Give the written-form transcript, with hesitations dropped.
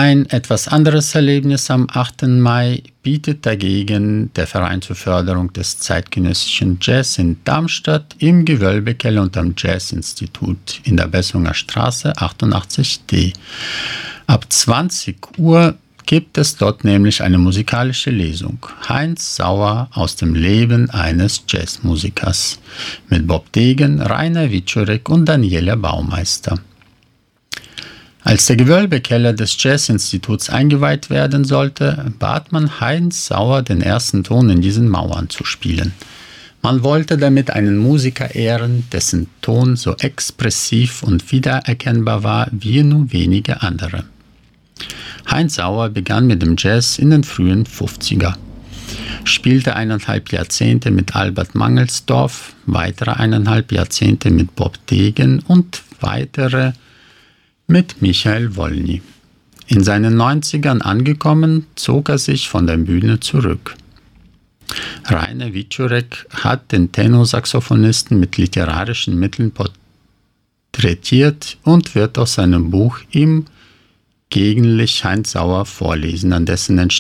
Ein etwas anderes Erlebnis am 8. Mai bietet dagegen der Verein zur Förderung des zeitgenössischen Jazz in Darmstadt im Gewölbekeller unterm Jazzinstitut in der Bessunger Straße 88d. Ab 20 Uhr gibt es dort nämlich eine musikalische Lesung. Heinz Sauer aus dem Leben eines Jazzmusikers mit Bob Degen, Rainer Wiczorek und Daniela Baumeister. Als der Gewölbekeller des Jazzinstituts eingeweiht werden sollte, bat man Heinz Sauer, den ersten Ton in diesen Mauern zu spielen. Man wollte damit einen Musiker ehren, dessen Ton so expressiv und wiedererkennbar war wie nur wenige andere. Heinz Sauer begann mit dem Jazz in den frühen 50er, spielte 1,5 Jahrzehnte mit Albert Mangelsdorff, weitere 1,5 Jahrzehnte mit Bob Degen und weitere mit Michael Wolny. In seinen 90ern angekommen, zog er sich von der Bühne zurück. Rainer Wiczorek hat den Tenorsaxophonisten mit literarischen Mitteln porträtiert und wird aus seinem Buch ihm gelegentlich Heinz Sauer vorlesen, an dessen